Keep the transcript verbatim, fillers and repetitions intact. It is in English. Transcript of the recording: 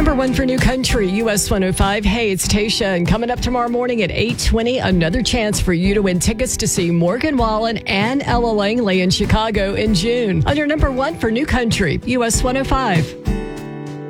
number one for New Country, U S one oh five. Hey, it's Tasha, and coming up tomorrow morning at eight twenty, another chance for you to win tickets to see Morgan Wallen and Ella Langley in Chicago in June. On your number one for New Country, U S one oh five.